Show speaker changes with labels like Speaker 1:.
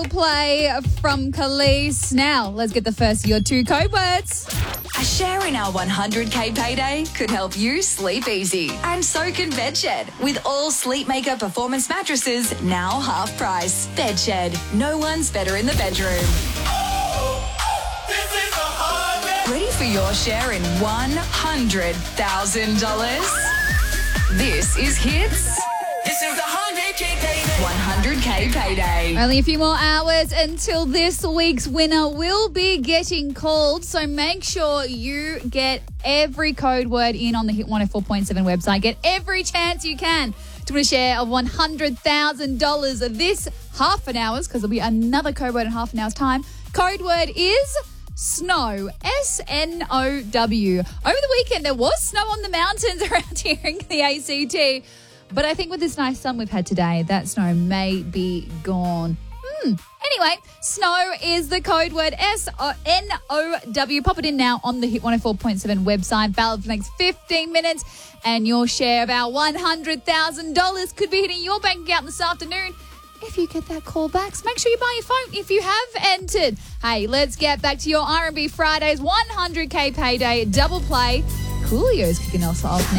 Speaker 1: Play from Khalees. Now, let's get the first of your two code words.
Speaker 2: A share in our 100k payday could help you sleep easy. And so can Bedshed. With all Sleepmaker performance mattresses now half price. Bedshed. No one's better in the bedroom. Ready for your share in $100,000? This is Hits. This is the 100k payday. 100k payday.
Speaker 1: Only a few more hours until this week's winner will be getting called. So make sure you get every code word in on the Hit 104.7 website. Get every chance you can to win a share of $100,000 this half an hour's, because there'll be another code word in half an hour's time. Code word is snow, S-N-O-W. Over the weekend, there was snow on the mountains around here in the ACT. But I think with this nice sun we've had today, that snow may be gone. Anyway, snow is the code word, S-N-O-W. Pop it in now on the Hit 104.7 website. Valid for the next 15 minutes. And your share of our $100,000 could be hitting your bank account this afternoon if you get that call back. So make sure you buy your phone if you have entered. Hey, let's get back to your R&B Fridays 100k payday double play. Coolio's kicking us off now.